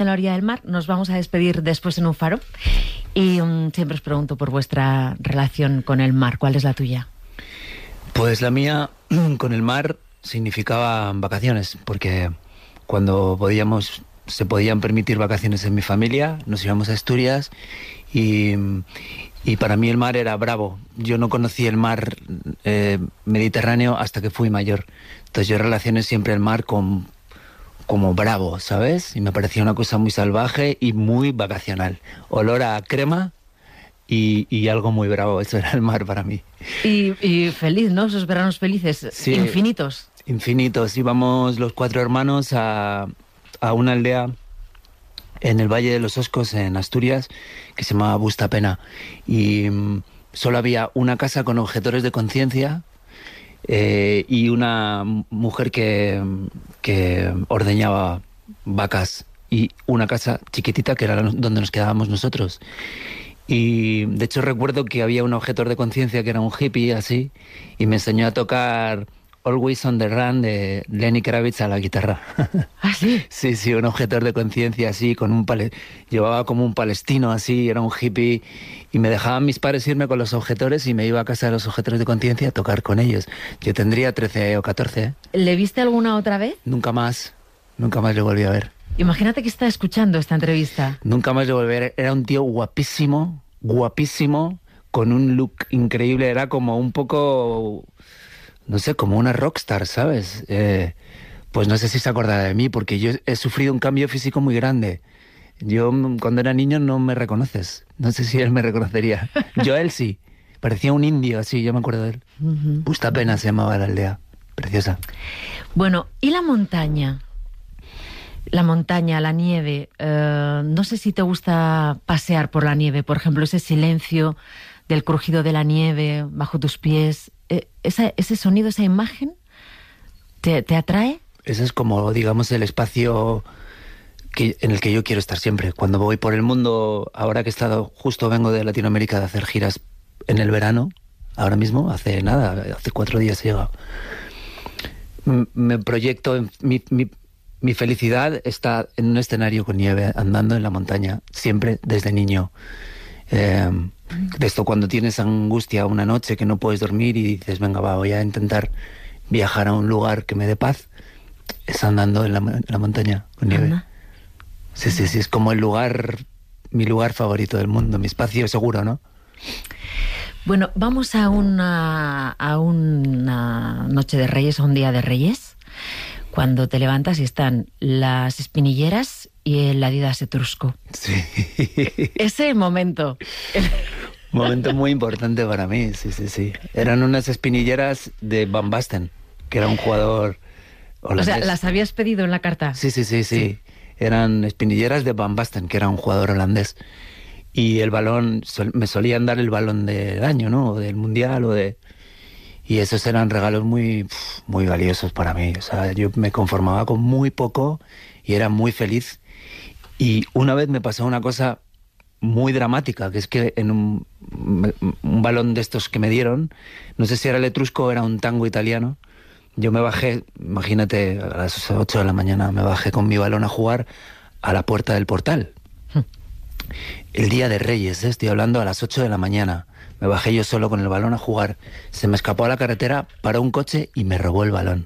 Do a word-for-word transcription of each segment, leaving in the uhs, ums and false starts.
en la orilla del mar. Nos vamos a despedir después en un faro. Y um, siempre os pregunto por vuestra relación con el mar. ¿Cuál es la tuya? Pues la mía con el mar significaba vacaciones, porque cuando podíamos, se podían permitir vacaciones en mi familia, nos íbamos a Asturias y, y para mí el mar era bravo. Yo no conocí el mar eh, Mediterráneo hasta que fui mayor. Entonces yo relacioné siempre el mar con como bravo, ¿sabes? Y me parecía una cosa muy salvaje y muy vacacional. Olor a crema y, y algo muy bravo. Eso era el mar para mí. Y, y feliz, ¿no? Esos veranos felices, sí, infinitos. Infinitos. Íbamos los cuatro hermanos a, a una aldea en el Valle de los Oscos, en Asturias, que se llamaba Bustapena. Y um, solo había una casa con objetores de conciencia eh, y una mujer que, que ordeñaba vacas, y una casa chiquitita que era donde nos quedábamos nosotros. Y de hecho recuerdo que había un objetor de conciencia que era un hippie así, y me enseñó a tocar Always on the Run de Lenny Kravitz a la guitarra. ¿Ah, sí? Sí, sí, un objetor de conciencia así, con un pale... llevaba como un palestino así, era un hippie, y me dejaban mis padres irme con los objetores y me iba a casa de los objetores de conciencia a tocar con ellos. Yo tendría trece o catorce. ¿eh? ¿Le viste alguna otra vez? Nunca más, nunca más le volví a ver. Imagínate que está escuchando esta entrevista. Nunca más le volví a ver. Era un tío guapísimo, guapísimo, con un look increíble, era como un poco... no sé, como una rockstar, ¿sabes? Eh, pues no sé si se acordará de mí, porque yo he sufrido un cambio físico muy grande. Yo, cuando era niño, no me reconoces. No sé si él me reconocería. Yo a él sí. Parecía un indio, así, yo me acuerdo de él. Uh-huh. Bustapena se llamaba la aldea. Preciosa. Bueno, ¿y la montaña? La montaña, la nieve. Uh, no sé si te gusta pasear por la nieve. Por ejemplo, ese silencio del crujido de la nieve bajo tus pies. Esa, ese sonido, esa imagen, ¿te, te atrae? Ese es como, digamos, el espacio que, en el que yo quiero estar siempre. Cuando voy por el mundo, ahora que he estado, justo vengo de Latinoamérica de hacer giras en el verano, ahora mismo, hace nada, hace cuatro días he llegado. Me proyecto, en, mi, mi, mi felicidad está en un escenario con nieve, andando en la montaña, siempre desde niño. Eh, de esto cuando tienes angustia una noche que no puedes dormir y dices, venga, va, voy a intentar viajar a un lugar que me dé paz, es andando en la, en la montaña con nieve. Anda. Sí, sí, sí, es como el lugar, mi lugar favorito del mundo, mi espacio seguro, ¿no? Bueno, vamos a una, a una noche de Reyes, a un día de Reyes, cuando te levantas y están las espinilleras y el Adidas Etrusco. Sí. Ese momento. Momento muy importante para mí, sí, sí, sí. Eran unas espinilleras de Van Basten, que era un jugador holandés. O sea, ¿las habías pedido en la carta? Sí, sí, sí, sí. sí. Eran espinilleras de Van Basten, que era un jugador holandés. Y el balón, sol, me solían dar el balón del año, ¿no? O del mundial, o de... Y esos eran regalos muy, muy valiosos para mí. O sea, yo me conformaba con muy poco y era muy feliz. Y una vez me pasó una cosa muy dramática, que es que en un, un balón de estos que me dieron, no sé si era el Etrusco o era un tango italiano, yo me bajé, imagínate, a las ocho de la mañana, me bajé con mi balón a jugar a la puerta del portal. El día de Reyes, ¿eh? Estoy hablando a las ocho de la mañana. Me bajé yo solo con el balón a jugar. Se me escapó a la carretera, paró un coche y me robó el balón.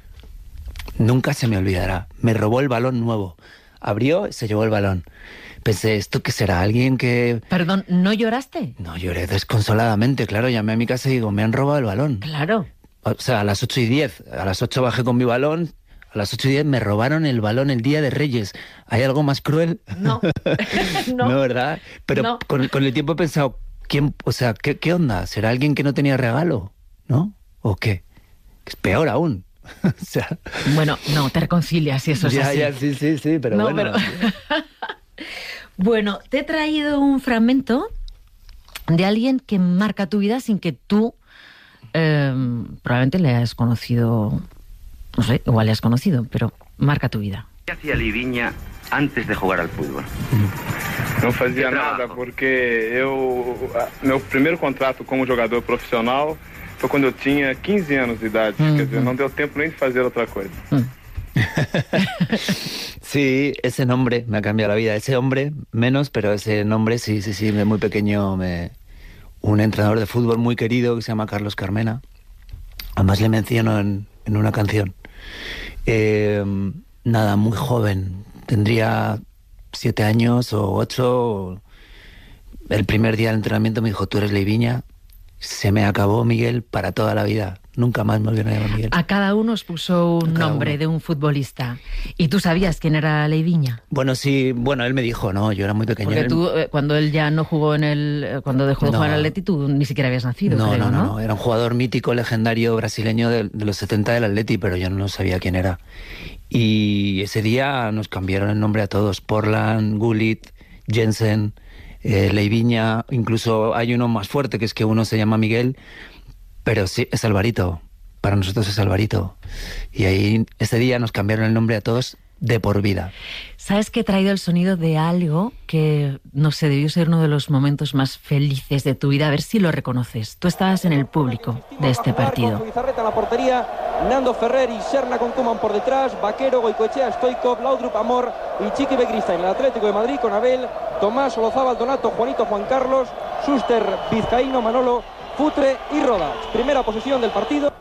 Nunca se me olvidará. Me robó el balón nuevo. Abrió y se llevó el balón. Pensé, ¿esto qué será? ¿Alguien que...? Perdón, ¿no lloraste? No, lloré desconsoladamente, claro. Llamé a mi casa y digo, me han robado el balón. Claro. O sea, a las ocho y diez. A las ocho bajé con mi balón. A las ocho y diez me robaron el balón el día de Reyes. ¿Hay algo más cruel? No. no. No, ¿verdad? Pero no. Con, con el tiempo he pensado, ¿quién, o sea, ¿qué, ¿qué onda? ¿Será alguien que no tenía regalo? ¿No? ¿O qué? Es peor aún. O sea... Bueno, no, te reconcilias y eso es ya, así. Ya, sí, sí, sí, pero no, bueno. Pero... bueno, te he traído un fragmento de alguien que marca tu vida sin que tú eh, probablemente le hayas conocido, no sé, igual le has conocido, pero marca tu vida. ¿Qué hacía Livinha antes de jugar al fútbol? Não fazia nada porque eu meu primeiro contrato como jogador profissional foi quando eu tinha quinze anos de idade, hum, quer dizer, hum. não deu tempo nem de fazer outra coisa. Hum. Sí, ese nombre me ha cambiado la vida. Ese hombre, menos, pero ese nombre, sí, sí, sí, de muy pequeño me... Un entrenador de fútbol muy querido que se llama Carlos Carmena. Además le menciono en, en una canción. Eh, nada, muy joven. Tendría siete años o ocho. El primer día del entrenamiento me dijo, tú eres Leiviña. Se me acabó, Miguel, para toda la vida. Nunca más me volvieron a llamar Miguel. A cada uno os puso un nombre uno. de un futbolista. ¿Y tú sabías quién era Leiviña? Bueno, sí, bueno, él me dijo, no, yo era muy pequeño. Porque tú, eh, cuando él ya no jugó en el... Cuando dejó de no. jugar en el Atleti, tú ni siquiera habías nacido, no, creo, no, ¿no? No, no, era un jugador mítico, legendario, brasileño de, de los setenta del Atleti, pero yo no sabía quién era. Y ese día nos cambiaron el nombre a todos. Portland, Gullit, Jensen... Eh, Leiviña, incluso hay uno más fuerte, que es que uno se llama Miguel, pero sí, es Alvarito. Para nosotros es Alvarito. Y ahí, ese día nos cambiaron el nombre a todos de por vida. ¿Sabes que he traído el sonido de algo que, no sé, debió ser uno de los momentos más felices de tu vida? A ver si lo reconoces. Tú estabas en el público de este partido. Bizarreta en la portería, Nando Ferrer y Serna con Koeman por detrás, Vaquero, Goicoechea, Stoikov, Laudrup, Amor y Chiqui Begiristain. El Atlético de Madrid con Abel, Tomás, Olazábal, Donato, Juanito, Juan Carlos, Schuster, Vizcaíno, Manolo, Futre y Rodas. Primera posesión del partido.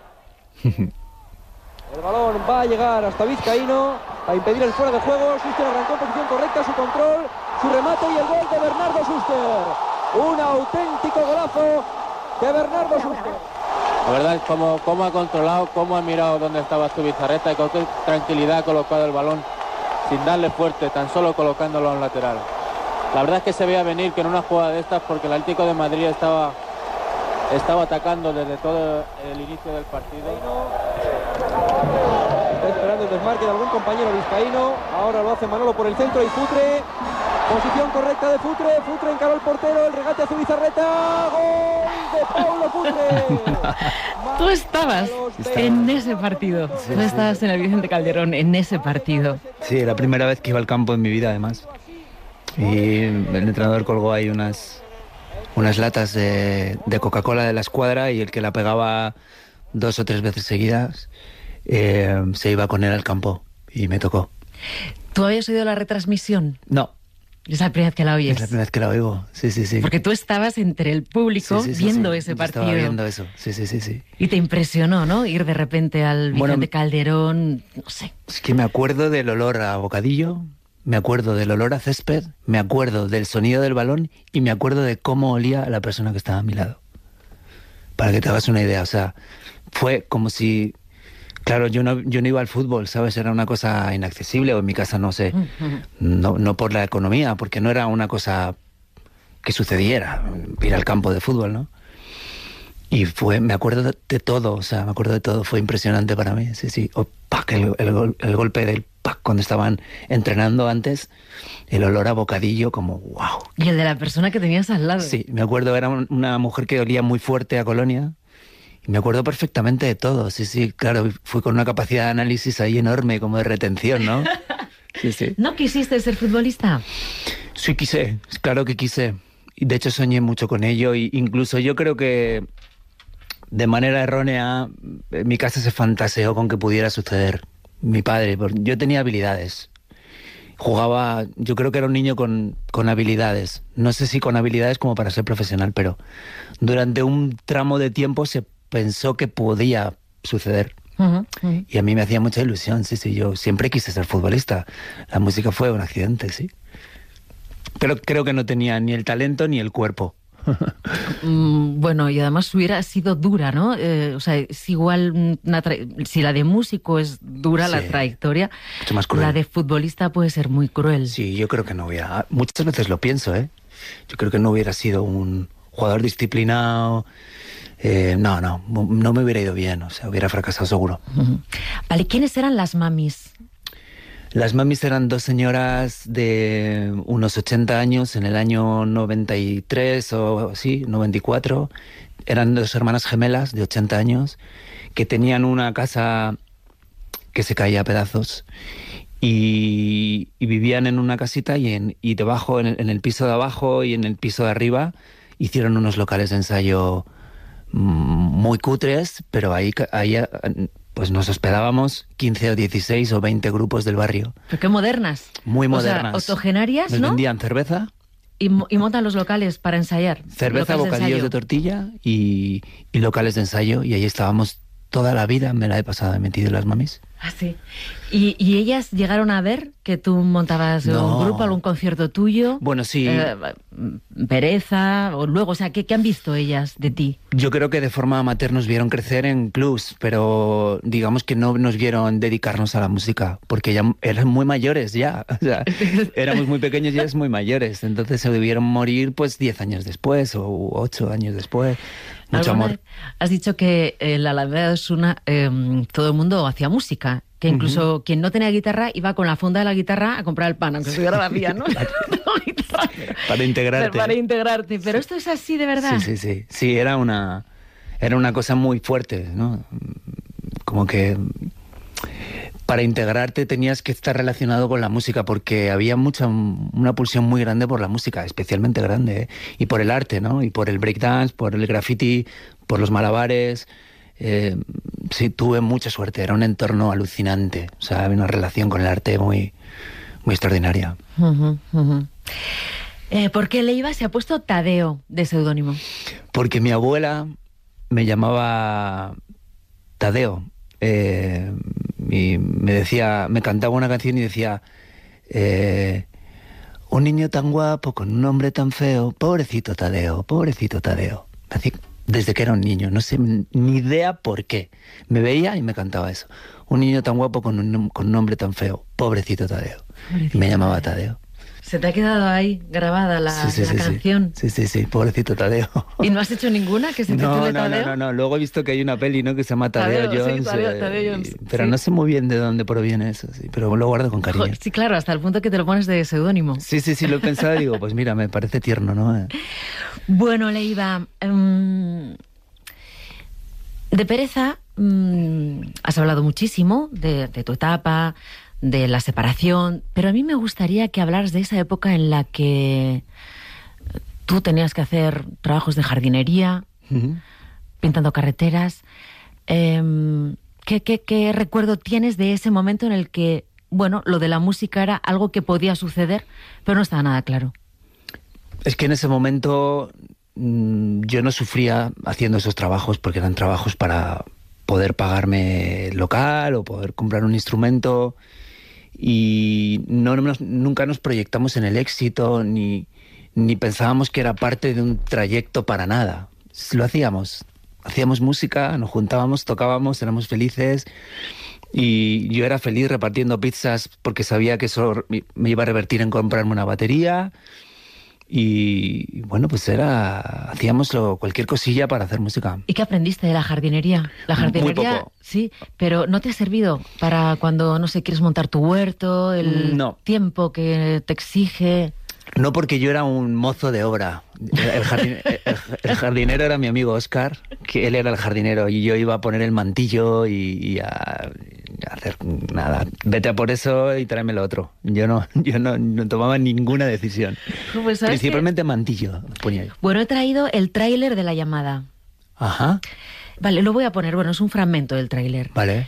El balón va a llegar hasta Vizcaíno a impedir el fuera de juego. Schuster arrancó en posición correcta, su control, su remate y el gol de Bernardo Schuster. Un auténtico golazo de Bernardo Schuster. La verdad es como, como ha controlado, cómo ha mirado dónde estaba tu Bizarreta y con qué tranquilidad ha colocado el balón sin darle fuerte, tan solo colocándolo a un lateral. La verdad es que se veía venir que en una jugada de estas, porque el Atlético de Madrid estaba, estaba atacando desde todo el inicio del partido. Está esperando el desmarque de algún compañero vizcaíno. Ahora lo hace Manolo por el centro y Futre. Posición correcta de Futre. Futre encaró el portero. El regate hacia Bizarreta. ¡Gol de Paulo Futre! Tú estabas en ese partido. Sí, Tú sí. estabas en el Vicente Calderón en ese partido. Sí, la primera vez que iba al campo en mi vida, además. Y el entrenador colgó ahí unas, unas latas de, de Coca-Cola de la escuadra y el que la pegaba dos o tres veces seguidas eh, se iba con él al campo y me tocó. ¿Tú habías oído la retransmisión? No. Es la primera vez que la oyes. Es la primera vez que la oigo, sí, sí, sí. Porque tú estabas entre el público sí, sí, sí, viendo sí. ese Yo partido. Estaba viendo eso, sí, sí, sí, sí. Y te impresionó, ¿no? Ir de repente al Vicente Bueno, Calderón, no sé. Es que me acuerdo del olor a bocadillo, me acuerdo del olor a césped, me acuerdo del sonido del balón y me acuerdo de cómo olía la persona que estaba a mi lado. Para que te hagas una idea, o sea, fue como si... Claro, yo no, yo no iba al fútbol, ¿sabes? Era una cosa inaccesible, o en mi casa no sé, no, no por la economía, porque no era una cosa que sucediera, ir al campo de fútbol, ¿no? Y fue, me acuerdo de, de todo, o sea, me acuerdo de todo, fue impresionante para mí, sí, sí. O, ¡pac! El, el, el golpe del ¡pac! Cuando estaban entrenando antes, el olor a bocadillo, como ¡wow! Y el de la persona que tenías al lado. Sí, me acuerdo, era una mujer que olía muy fuerte a colonia. Y me acuerdo perfectamente de todo, sí, sí, claro, fui con una capacidad de análisis ahí enorme, como de retención, ¿no? Sí, sí. ¿No quisiste ser futbolista? Sí, quise, claro que quise. Y de hecho soñé mucho con ello, e incluso yo creo que de manera errónea en mi casa se fantaseó con que pudiera suceder. Mi padre, yo tenía habilidades. Jugaba, yo creo que era un niño con, con habilidades. No sé si con habilidades como para ser profesional, pero durante un tramo de tiempo se pensó que podía suceder. Uh-huh, uh-huh. Y a mí me hacía mucha ilusión, sí, sí, yo siempre quise ser futbolista. La música fue un accidente, sí. Pero creo que no tenía ni el talento ni el cuerpo. mm, bueno, y además hubiera sido dura, ¿no? Eh, o sea, es igual, una tra- si la de músico es dura, sí, la trayectoria, mucho más cruel. La de futbolista puede ser muy cruel. Sí, yo creo que no hubiera... Muchas veces lo pienso, ¿eh? Yo creo que no hubiera sido un jugador disciplinado... Eh, no, no, no me hubiera ido bien, o sea, hubiera fracasado seguro. Uh-huh. Vale, ¿quiénes eran las mamis? Las mamis eran dos señoras de unos ochenta años, en el año noventa y tres o sí, noventa y cuatro. Eran dos hermanas gemelas de ochenta años que tenían una casa que se caía a pedazos y, y vivían en una casita y, en, y debajo, en el, en el piso de abajo y en el piso de arriba, hicieron unos locales de ensayo muy cutres, pero ahí, ahí pues nos hospedábamos quince o dieciséis o veinte grupos del barrio. Pero qué modernas. Muy modernas. O sea, octogenarias, nos ¿no? vendían cerveza. Y, y montan los locales para ensayar. Cerveza, bocadillos de, de tortilla y, y locales de ensayo. Y ahí estábamos toda la vida, me la he pasado, he metido las mamis. Ah, sí. ¿Y, ¿Y ellas llegaron a ver que tú montabas no. un grupo, algún concierto tuyo? Bueno, sí. Eh, Pereza, o luego, o sea, ¿qué, ¿qué han visto ellas de ti? Yo creo que de forma amateur nos vieron crecer en clubs, pero digamos que no nos vieron dedicarnos a la música, porque ya eran muy mayores ya. O sea, éramos muy pequeños y ellas muy mayores. Entonces se debieron morir pues diez años después o ocho años después. Mucho amor. Has dicho que en la Alameda de Osuna eh, todo el mundo hacía música, que incluso uh-huh. quien no tenía guitarra iba con la funda de la guitarra a comprar el pan, aunque estuviera vacía, ¿no? Para integrarte. Para integrarte. Pero esto es así de verdad. Sí, sí, sí. Sí, era una, era una cosa muy fuerte, ¿no? Como que para integrarte tenías que estar relacionado con la música, porque había mucha una pulsión muy grande por la música, especialmente grande, ¿eh? Y por el arte, ¿no? Y por el breakdance, por el graffiti, por los malabares. Eh, sí, tuve mucha suerte, era un entorno alucinante. O sea, había una relación con el arte muy, muy extraordinaria. Uh-huh, uh-huh. Eh, ¿Por qué Leiva se ha puesto Tadeo de seudónimo? Porque mi abuela me llamaba Tadeo. Eh, y me decía, me cantaba una canción y decía eh, un niño tan guapo con un nombre tan feo, pobrecito Tadeo, pobrecito Tadeo. Así, desde que era un niño, no sé ni idea por qué. Me veía y me cantaba eso. Un niño tan guapo con un, con un nombre tan feo, pobrecito Tadeo. Pobrecito. Y me llamaba Tadeo. Se te ha quedado ahí grabada la, sí, sí, la sí, canción. Sí, sí, sí, pobrecito Tadeo. ¿Y no has hecho ninguna que se titule no, no, Tadeo? No, no, no, luego he visto que hay una peli, ¿no?, que se llama Tadeo, Tadeo Jones. Sí, Tadeo, eh, Tadeo Jones. Y, pero sí. no sé muy bien de dónde proviene eso, sí, pero lo guardo con cariño. Sí, claro, hasta el punto que te lo pones de seudónimo. Sí, sí, sí, lo he pensado y digo, pues mira, me parece tierno, ¿no? Bueno, Leiva, um, de Pereza um, has hablado muchísimo de, de tu etapa, de la separación, pero a mí me gustaría que hablaras de esa época en la que tú tenías que hacer trabajos de jardinería, uh-huh. pintando carreteras. Eh, ¿qué, qué, ¿Qué recuerdo tienes de ese momento en el que, bueno, lo de la música era algo que podía suceder, pero no estaba nada claro? Es que en ese momento mmm, yo no sufría haciendo esos trabajos, porque eran trabajos para poder pagarme el local o poder comprar un instrumento. Y no nos, nunca nos proyectamos en el éxito, ni, ni pensábamos que era parte de un trayecto para nada. Lo hacíamos, hacíamos música, nos juntábamos, tocábamos, éramos felices, y yo era feliz repartiendo pizzas porque sabía que eso me iba a revertir en comprarme una batería. Y bueno, pues era, hacíamos lo, cualquier cosilla para hacer música. ¿Y qué aprendiste de la jardinería? La jardinería, muy poco. Sí, pero ¿no te ha servido para cuando, no sé, quieres montar tu huerto, el no. tiempo que te exige? No, porque yo era un mozo de obra. El, jardin, el, el jardinero era mi amigo Óscar, que él era el jardinero, y yo iba a poner el mantillo y, y a, a hacer nada. Vete a por eso y tráeme lo otro. Yo no, yo no, no tomaba ninguna decisión. Pues, Principalmente que... mantillo ponía yo. Bueno, he traído el tráiler de La Llamada. Ajá. Vale, lo voy a poner. Bueno, es un fragmento del tráiler. Vale.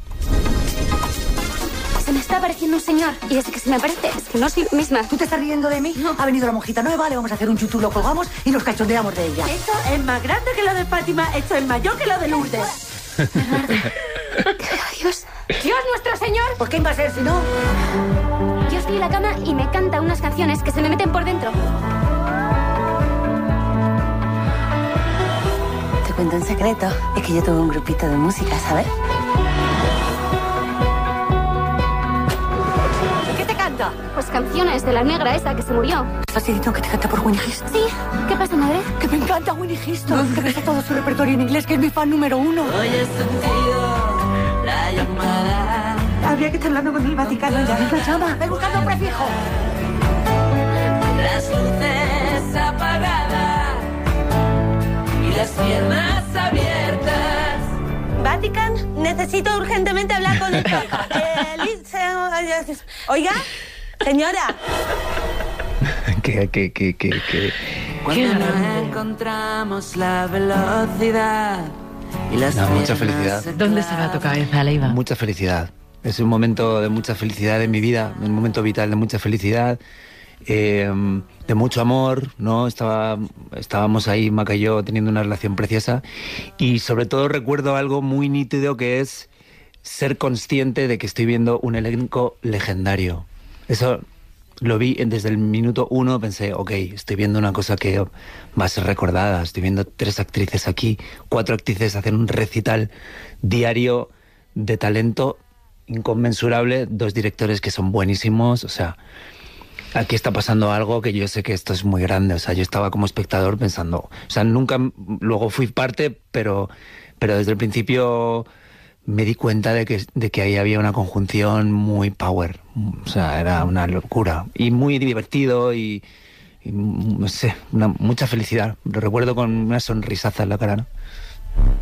Se me está apareciendo un señor. Y ese que se me aparece es que no soy la misma. ¿Tú te estás riendo de mí? No. Ha venido la monjita nueva, le vamos a hacer un chutú, lo colgamos y nos cachondeamos de ella. Esto es más grande que lo de Fátima, esto es mayor que lo de Lourdes. Dios. Dios nuestro Señor. ¿Por quién va a ser si no? Yo estoy en la cama y me canta unas canciones que se me meten por dentro. Te cuento un secreto. Es que yo tuve un grupito de música, ¿sabes? Pues canciones de la negra esa que se murió. ¿Estás diciendo que te canta por Winnie Houston? Sí. ¿Qué pasa, madre? Que me encanta Winnie Houston. Que me sé todo su repertorio en inglés, que es mi fan número uno. Hoy he sentido la llamada. Habría que estar hablando con el Vaticano ya. La llama, ve buscando un prefijo. Las luces apagadas y las piernas abiertas. Vatican, necesito urgentemente hablar con el Papa. Eh, Oiga, señora. que, que, que, que, que... Cuando no encontramos la velocidad No, mucha felicidad. ¿Dónde se va tu cabeza, Leiva? Mucha felicidad. Es un momento de mucha felicidad en mi vida, un momento vital de mucha felicidad, eh, de mucho amor, ¿no? Estaba, estábamos ahí, Maca y yo, teniendo una relación preciosa, y sobre todo recuerdo algo muy nítido, que es ser consciente de que estoy viendo un elenco legendario. Eso lo vi desde el minuto uno, pensé, ok, estoy viendo una cosa que va a ser recordada, estoy viendo tres actrices aquí, cuatro actrices hacen un recital diario de talento inconmensurable, dos directores que son buenísimos, o sea, aquí está pasando algo que yo sé que esto es muy grande, o sea, yo estaba como espectador pensando, o sea, nunca, luego fui parte, pero, pero desde el principio me di cuenta de que, de que ahí había una conjunción muy power, o sea, era una locura, y muy divertido, y, y no sé, una, mucha felicidad, lo recuerdo con una sonrisaza en la cara, ¿no?